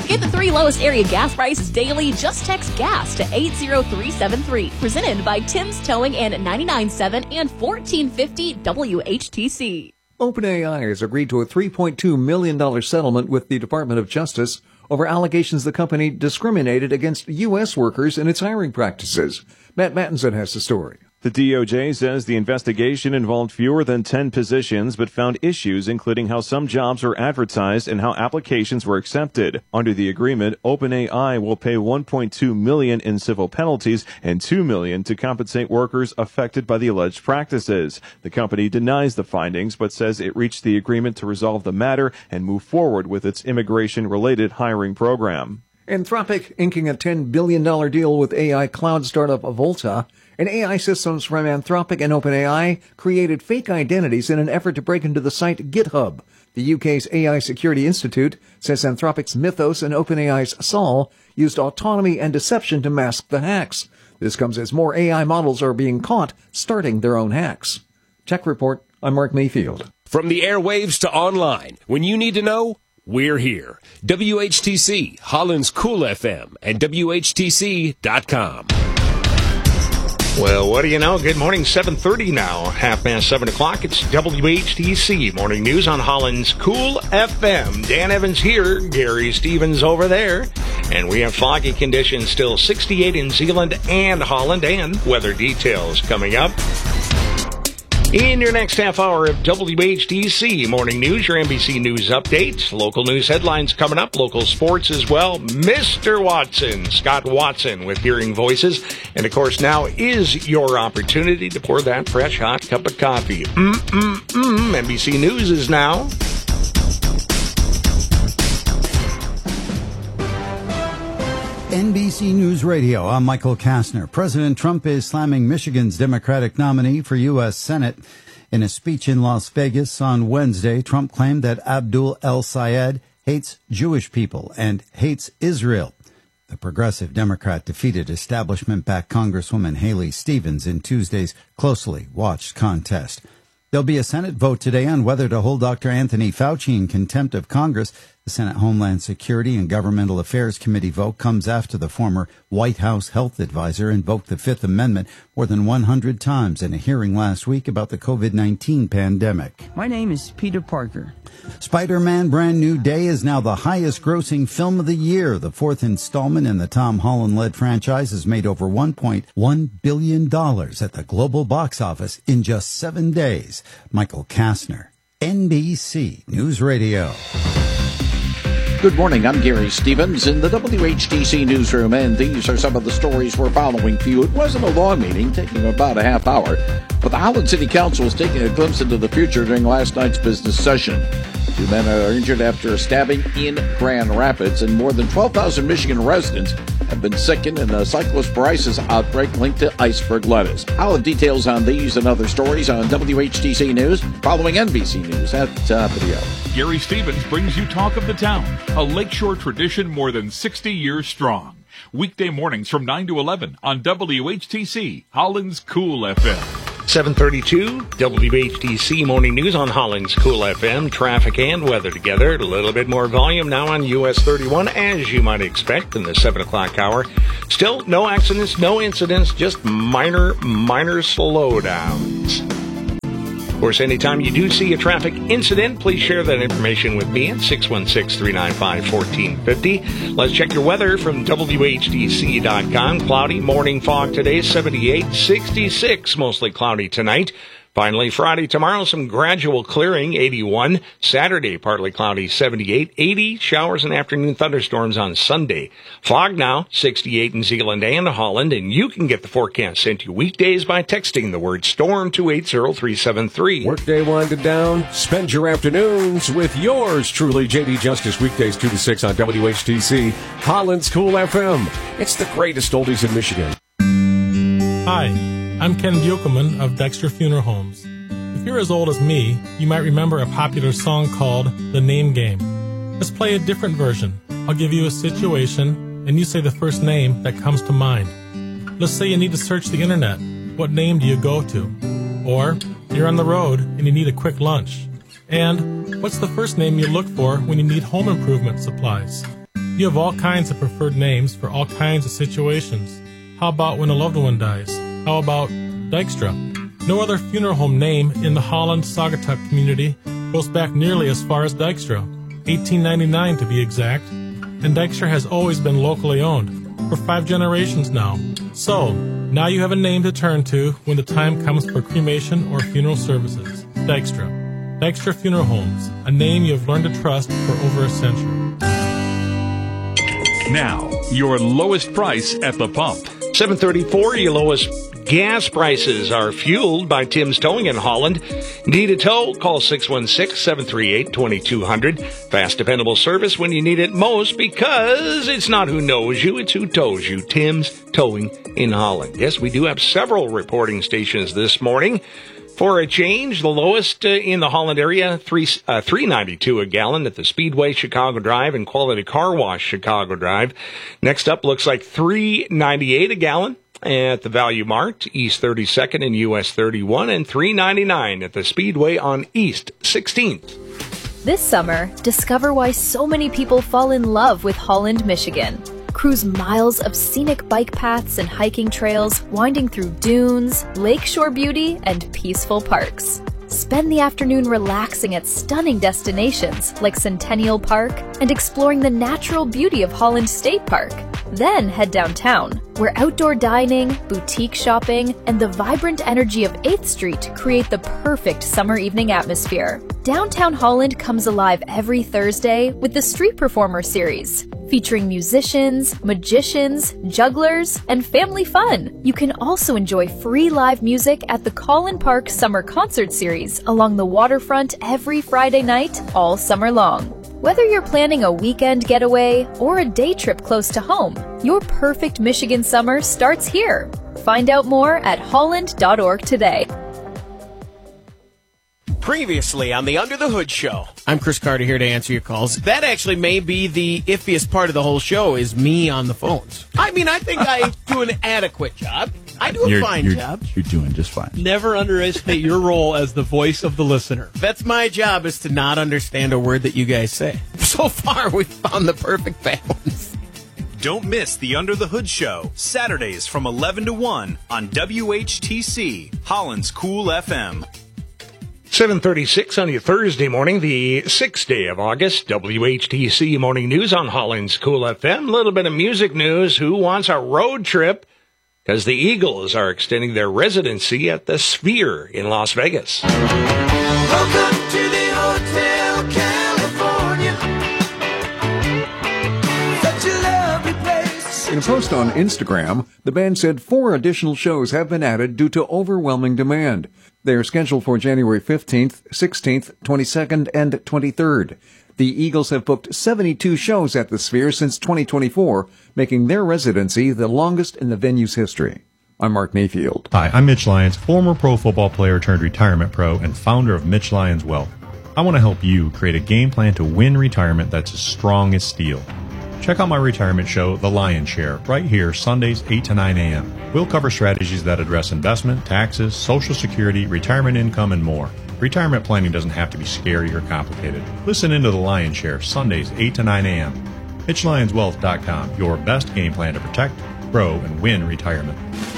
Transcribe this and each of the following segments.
Get the 3 lowest area gas prices daily. Just text GAS to 80373. Presented by Tim's Towing and 99.7 and 1450 WHTC. OpenAI has agreed to a $3.2 million settlement with the Department of Justice over allegations the company discriminated against U.S. workers in its hiring practices. Matt Mattinson has the story. The DOJ says the investigation involved fewer than 10 positions, but found issues including how some jobs were advertised and how applications were accepted. Under the agreement, OpenAI will pay $1.2 million in civil penalties and $2 million to compensate workers affected by the alleged practices. The company denies the findings, but says it reached the agreement to resolve the matter and move forward with its immigration-related hiring program. Anthropic inking a $10 billion deal with AI cloud startup Volta. And AI systems from Anthropic and OpenAI created fake identities in an effort to break into the site GitHub. The UK's AI Security Institute says Anthropic's Mythos and OpenAI's Sol used autonomy and deception to mask the hacks. This comes as more AI models are being caught starting their own hacks. Tech Report, I'm Mark Mayfield. From the airwaves to online, when you need to know, we're here. WHTC, Holland's Cool FM, and WHTC.com. Well, what do you know? Good morning, 7:30 now, 7:30. It's WHTC Morning News on Holland's Cool FM. Dan Evans here, Gary Stevens over there. And we have foggy conditions still, 68 in Zeeland and Holland, and weather details coming up. In your next half hour of WHTC Morning News, your NBC News update, local news headlines coming up, local sports as well. Mr. Watson, Scott Watson with Hearing Voices. And of course, now is your opportunity to pour that fresh, hot cup of coffee. NBC News is now. NBC News Radio, I'm Michael Kastner. President Trump is slamming Michigan's Democratic nominee for U.S. Senate. In a speech in Las Vegas on Wednesday, Trump claimed that Abdul El-Sayed hates Jewish people and hates Israel. The progressive Democrat defeated establishment-backed Congresswoman Haley Stevens in Tuesday's closely watched contest. There'll be a Senate vote today on whether to hold Dr. Anthony Fauci in contempt of Congress. The Senate Homeland Security and Governmental Affairs Committee vote comes after the former White House health advisor invoked the Fifth Amendment more than 100 times in a hearing last week about the COVID-19 pandemic. My name is Peter Parker. Spider-Man Brand New Day is now the highest-grossing film of the year. The fourth installment in the Tom Holland-led franchise has made over $1.1 billion at the global box office in just 7 days. Michael Kastner, NBC News Radio. Good morning, I'm Gary Stevens in the WHTC newsroom, and these are some of the stories we're following for you. It wasn't a long meeting, taking about a half hour, but the Holland City Council was taking a glimpse into the future during last night's business session. 2 men are injured after a stabbing in Grand Rapids, and more than 12,000 Michigan residents have been sickened in a cyclosporiasis outbreak linked to iceberg lettuce. I'll have details on these and other stories on WHTC News following NBC News at video. Gary Stevens brings you Talk of the Town, a lakeshore tradition more than 60 years strong. Weekday mornings from 9 to 11 on WHTC, Holland's Cool FM. 7:32, WHTC Morning News on Holland's Cool FM. Traffic and weather together. A little bit more volume now on US 31, as you might expect in the 7 o'clock hour. Still, no accidents, no incidents, just minor slowdowns. Of course, anytime you do see a traffic incident, please share that information with me at 616-395-1450. Let's check your weather from WHTC.com. Cloudy, morning fog today, 78, 66, mostly cloudy tonight. Finally, Friday, tomorrow, some gradual clearing, 81. Saturday, partly cloudy, 78. 80, showers and afternoon thunderstorms on Sunday. Fog now, 68 in Zeeland and Holland. And you can get the forecast sent to you weekdays by texting the word STORM to 80373. Workday winded down. Spend your afternoons with yours truly, J.D. Justice, weekdays 2 to 6 on WHTC, Holland's Cool FM. It's the greatest oldies in Michigan. Hi. I'm Ken Buchelman of Dexter Funeral Homes. If you're as old as me, you might remember a popular song called The Name Game. Let's play a different version. I'll give you a situation, and you say the first name that comes to mind. Let's say you need to search the internet. What name do you go to? Or you're on the road and you need a quick lunch. And what's the first name you look for when you need home improvement supplies? You have all kinds of preferred names for all kinds of situations. How about when a loved one dies? How about Dykstra? No other funeral home name in the Holland Saugatuck community goes back nearly as far as Dykstra, 1899 to be exact, and Dykstra has always been locally owned for 5 generations now. So, now you have a name to turn to when the time comes for cremation or funeral services. Dykstra. Dykstra Funeral Homes, a name you have learned to trust for over a century. Now, your lowest price at the pump. 734, your lowest gas prices are fueled by Tim's Towing in Holland. Need a tow? Call 616-738-2200. Fast, dependable service when you need it most, because it's not who knows you, it's who tows you. Tim's Towing in Holland. Yes, we do have several reporting stations this morning. For a change, the lowest in the Holland area, $3.92 a gallon at the Speedway Chicago Drive and Quality Car Wash Chicago Drive. Next up looks like $3.98 a gallon at the Value Mart, East 32nd and US 31, and $3.99 at the Speedway on East 16th. This summer, discover why so many people fall in love with Holland, Michigan. Cruise miles of scenic bike paths and hiking trails winding through dunes, lakeshore beauty, and peaceful parks. Spend the afternoon relaxing at stunning destinations like Centennial Park and exploring the natural beauty of Holland State Park. Then head downtown, where outdoor dining, boutique shopping, and the vibrant energy of 8th Street create the perfect summer evening atmosphere. Downtown Holland comes alive every Thursday with the Street Performer series, featuring musicians, magicians, jugglers, and family fun. You can also enjoy free live music at the Collin Park Summer Concert Series along the waterfront every Friday night all summer long. Whether you're planning a weekend getaway or a day trip close to home, your perfect Michigan summer starts here. Find out more at holland.org today. Previously on the Under the Hood Show. I'm Chris Carter here to answer your calls. That actually may be the iffiest part of the whole show, is me on the phones. I mean, I think I do an adequate job. I do a fine job. You're doing just fine. Never underestimate your role as the voice of the listener. That's my job, is to not understand a word that you guys say. So far, we've found the perfect balance. Don't miss the Under the Hood Show, Saturdays from 11 to 1 on WHTC, Holland's Cool FM. 7:36 on your Thursday morning, the 6th day of August. WHTC Morning News on Holland's Cool FM. A little bit of music news. Who wants a road trip? Because the Eagles are extending their residency at the Sphere in Las Vegas. Welcome to the Hotel California. Such a lovely place. In a post on Instagram, the band said 4 additional shows have been added due to overwhelming demand. They are scheduled for January 15th, 16th, 22nd, and 23rd. The Eagles have booked 72 shows at the Sphere since 2024, making their residency the longest in the venue's history. I'm Mark Mayfield. Hi, I'm Mitch Lyons, former pro football player turned retirement pro and founder of Mitch Lyons Wealth. I want to help you create a game plan to win retirement that's as strong as steel. Check out my retirement show, The Lion's Share, right here, Sundays 8 to 9 a.m. We'll cover strategies that address investment, taxes, Social Security, retirement income, and more. Retirement planning doesn't have to be scary or complicated. Listen into The Lion's Share, Sundays 8 to 9 a.m. MitchLyonsWealth.com, your best game plan to protect, grow, and win retirement.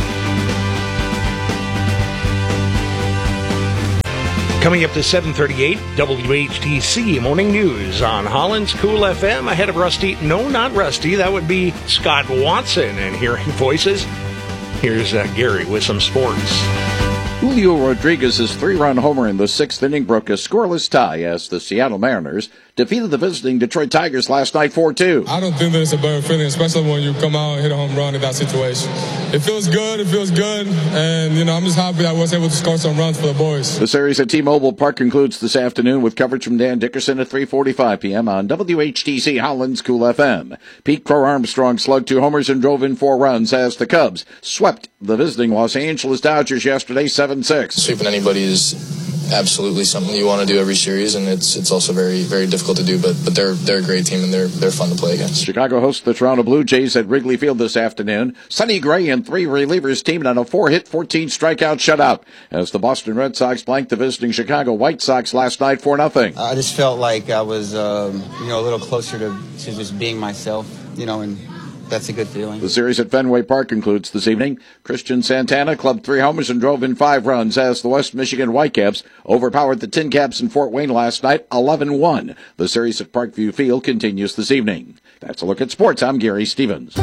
Coming up to 7:38, WHTC Morning News on Holland's Cool FM. Ahead of Rusty, no, not Rusty, that would be Scott Watson. And hearing voices, here's Gary with some sports. Julio Rodriguez's 3-run homer in the 6th inning broke a scoreless tie as the Seattle Mariners defeated the visiting Detroit Tigers last night 4-2. I don't think that it's a better feeling, especially when you come out and hit a home run in that situation. It feels good, and, I'm just happy I was able to score some runs for the boys. The series at T-Mobile Park concludes this afternoon with coverage from Dan Dickerson at 3:45 p.m. on WHTC Holland's Cool FM. Pete Crow Armstrong slugged 2 homers and drove in 4 runs as the Cubs swept the visiting Los Angeles Dodgers yesterday 7-6. Sweeping anybody is absolutely something you want to do every series, and it's also very, very difficult to do, but they're a great team, and they're fun to play against. Chicago hosts the Toronto Blue Jays at Wrigley Field this afternoon. Sonny Gray and 3 relievers teamed on a 4-hit, 14-strikeout shutout as the Boston Red Sox blanked the visiting Chicago White Sox last night 4-0. I just felt like I was, a little closer to just being myself. and that's a good feeling. The series at Fenway Park concludes this evening. Christian Santana clubbed 3 homers and drove in 5 runs as the West Michigan Whitecaps overpowered the Tin Caps in Fort Wayne last night, 11-1. The series at Parkview Field continues this evening. That's a look at sports. I'm Gary Stevens.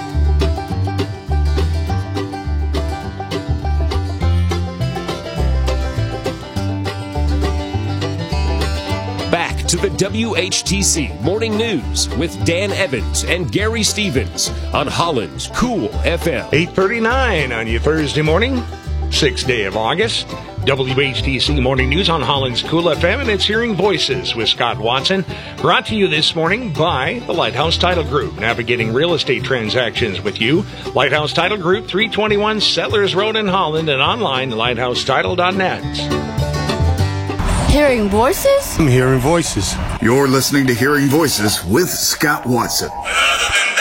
Back to the WHTC Morning News with Dan Evans and Gary Stevens on Holland's Cool FM. 8:39 on your Thursday morning, 6th day of August. WHTC Morning News on Holland's Cool FM, and it's Hearing Voices with Scott Watson. Brought to you this morning by the Lighthouse Title Group, navigating real estate transactions with you. Lighthouse Title Group, 321 Settlers Road in Holland, and online, lighthousetitle.net. Hearing Voices? I'm Hearing Voices. You're listening to Hearing Voices with Scott Watson.